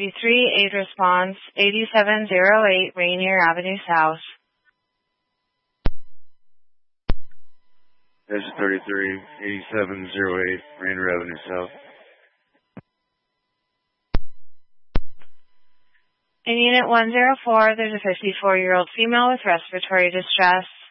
33, aid response, 8708 Rainier Avenue South. That's 33, 8708 Rainier Avenue South. In Unit 104, there's a 54-year-old female with respiratory distress.